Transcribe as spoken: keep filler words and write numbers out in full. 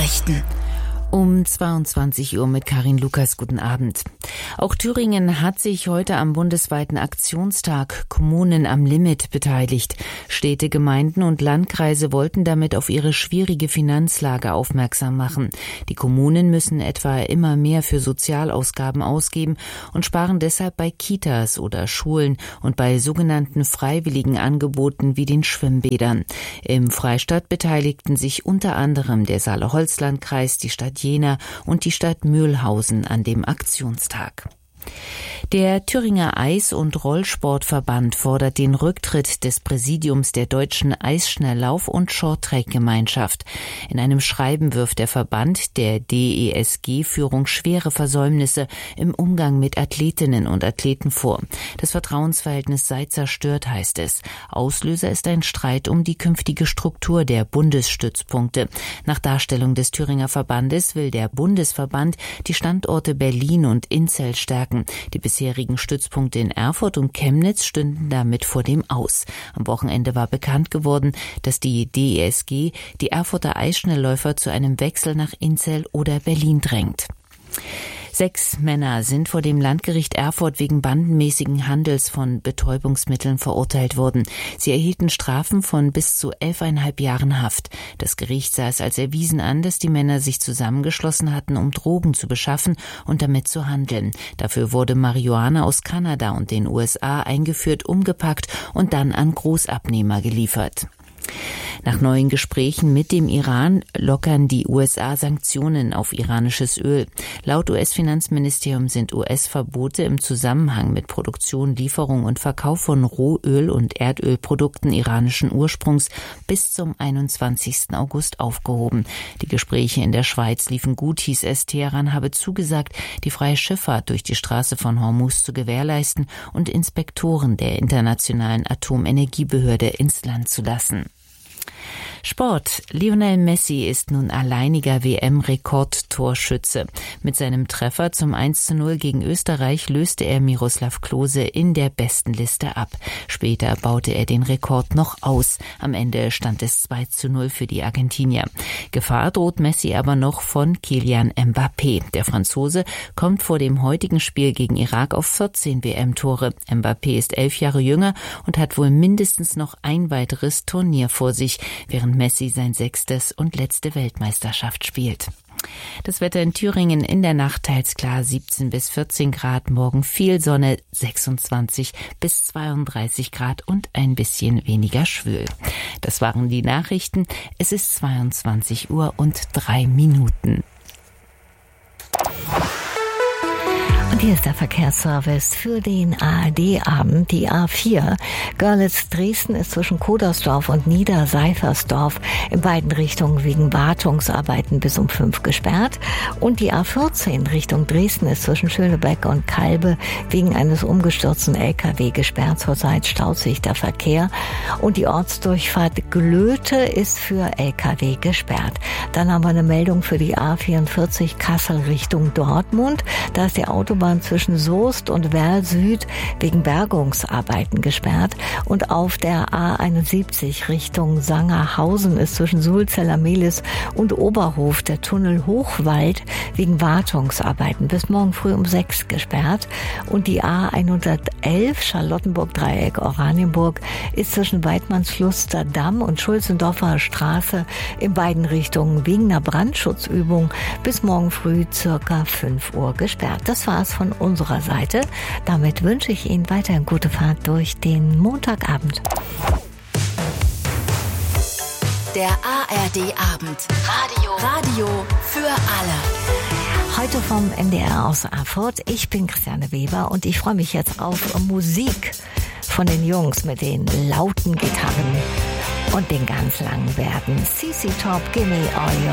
Nachrichten. Um zweiundzwanzig Uhr mit Karin Lukas. Guten Abend. Auch Thüringen hat sich heute am bundesweiten Aktionstag Kommunen am Limit beteiligt. Städte, Gemeinden und Landkreise wollten damit auf ihre schwierige Finanzlage aufmerksam machen. Die Kommunen müssen etwa immer mehr für Sozialausgaben ausgeben und sparen deshalb bei Kitas oder Schulen und bei sogenannten freiwilligen Angeboten wie den Schwimmbädern. Im Freistaat beteiligten sich unter anderem der Saale-Holzland-Kreis, die Stadt Jena und die Stadt Mülhausen an dem Aktionstag. Der Thüringer Eis- und Rollsportverband fordert den Rücktritt des Präsidiums der Deutschen Eisschnelllauf- und Shorttrack-Gemeinschaft. In einem Schreiben wirft der Verband der D E S G-Führung schwere Versäumnisse im Umgang mit Athletinnen und Athleten vor. Das Vertrauensverhältnis sei zerstört, heißt es. Auslöser ist ein Streit um die künftige Struktur der Bundesstützpunkte. Nach Darstellung des Thüringer Verbandes will der Bundesverband die Standorte Berlin und Inzell stärken. Die bisherigen Stützpunkte in Erfurt und Chemnitz stünden damit vor dem Aus. Am Wochenende war bekannt geworden, dass die D E S G die Erfurter Eisschnellläufer zu einem Wechsel nach Inzell oder Berlin drängt. Sechs Männer sind vor dem Landgericht Erfurt wegen bandenmäßigen Handels von Betäubungsmitteln verurteilt worden. Sie erhielten Strafen von bis zu elfeinhalb Jahren Haft. Das Gericht sah es als erwiesen an, dass die Männer sich zusammengeschlossen hatten, um Drogen zu beschaffen und damit zu handeln. Dafür wurde Marihuana aus Kanada und den U S A eingeführt, umgepackt und dann an Großabnehmer geliefert. Nach neuen Gesprächen mit dem Iran lockern die U S A Sanktionen auf iranisches Öl. Laut U S-Finanzministerium sind U S-Verbote im Zusammenhang mit Produktion, Lieferung und Verkauf von Rohöl- und Erdölprodukten iranischen Ursprungs bis zum einundzwanzigsten August aufgehoben. Die Gespräche in der Schweiz liefen gut, hieß es. Teheran habe zugesagt, die freie Schifffahrt durch die Straße von Hormuz zu gewährleisten und Inspektoren der Internationalen Atomenergiebehörde ins Land zu lassen. Sport. Lionel Messi ist nun alleiniger W M-Rekordtorschütze. Mit seinem Treffer zum eins zu null gegen Österreich löste er Miroslav Klose in der Bestenliste ab. Später baute er den Rekord noch aus. Am Ende stand es zwei zu null für die Argentinier. Gefahr droht Messi aber noch von Kylian Mbappé. Der Franzose kommt vor dem heutigen Spiel gegen Irak auf vierzehn W M-Tore. Mbappé ist elf Jahre jünger und hat wohl mindestens noch ein weiteres Turnier vor sich, während Messi sein sechstes und letzte Weltmeisterschaft spielt. Das Wetter in Thüringen in der Nacht teils klar, siebzehn bis vierzehn Grad, morgen viel Sonne, sechsundzwanzig bis zweiunddreißig Grad und ein bisschen weniger schwül. Das waren die Nachrichten. Es ist zweiundzwanzig Uhr und drei Minuten. Und hier ist der Verkehrsservice für den A R D-Abend. Die A vier Görlitz-Dresden ist zwischen Kodersdorf und Niederseifersdorf in beiden Richtungen wegen Wartungsarbeiten bis um fünf gesperrt. Und die A vierzehn Richtung Dresden ist zwischen Schönebeck und Kalbe wegen eines umgestürzten L K W gesperrt. Zurzeit staut sich der Verkehr. Und die Ortsdurchfahrt Glöte ist für L K W gesperrt. Dann haben wir eine Meldung für die A vierundvierzig Kassel Richtung Dortmund. Da ist die Autobahn zwischen Soest und Werl Süd wegen Bergungsarbeiten gesperrt. Und auf der A einundsiebzig Richtung Sangerhausen ist zwischen Sulzeller-Mehlis und Oberhof der Tunnel Hochwald wegen Wartungsarbeiten bis morgen früh um sechs gesperrt. Und die A hundertelf Charlottenburg-Dreieck Oranienburg ist zwischen Weidmannsluster Damm und Schulzendorfer Straße in beiden Richtungen wegen einer Brandschutzübung bis morgen früh circa fünf Uhr gesperrt. Das war's von unserer Seite. Damit wünsche ich Ihnen weiterhin gute Fahrt durch den Montagabend. Der A R D-Abend. Radio. Radio für alle. Heute vom M D R aus Erfurt. Ich bin Christiane Weber und ich freue mich jetzt auf Musik von den Jungs mit den lauten Gitarren und den ganz langen Bärten. C C Top, Gimme All Your